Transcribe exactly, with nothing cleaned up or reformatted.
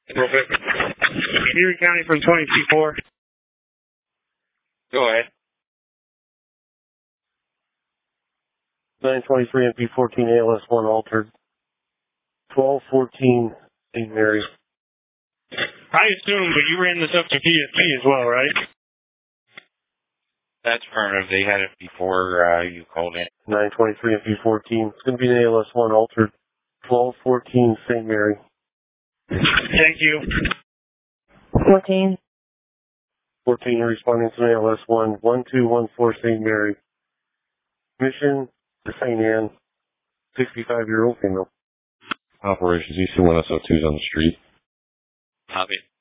Perfect. Erie County from twenty P four. Go ahead. nine twenty-three M P fourteen A L S one altered. twelve fourteen Saint Mary. I assume, but you ran this up to P S P as well, right? That's affirmative. They had it before uh, you called in. nine twenty-three M P fourteen. It's going to be an A L S one altered. twelve fourteen Saint Mary. Thank you. fourteen. fourteen responding to an A L S one. one two one four Saint Mary. Mission to Saint Anne. sixty-five-year-old female. Operations E C one S O two is on the street. Copy.